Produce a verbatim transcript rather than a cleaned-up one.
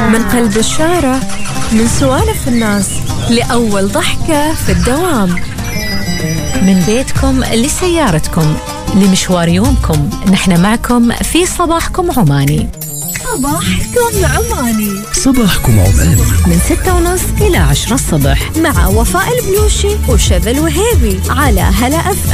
من قلب الشارع، من سوالف الناس لأول ضحكة في الدوام، من بيتكم لسيارتكم لمشوار يومكم، نحن معكم في صباحكم عماني. صباحكم عماني صباحكم عماني من ستة ونص إلى عشرة الصبح مع وفاء البلوشي وشذى الوهيبي على هلا أف